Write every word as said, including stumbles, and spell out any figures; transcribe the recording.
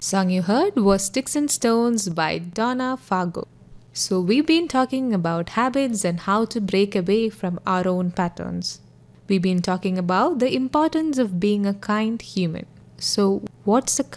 Song you heard was Sticks and Stones by Donna Fargo. So we've been talking about habits and how to break away from our own patterns. We've been talking about the importance of being a kind human. So what's a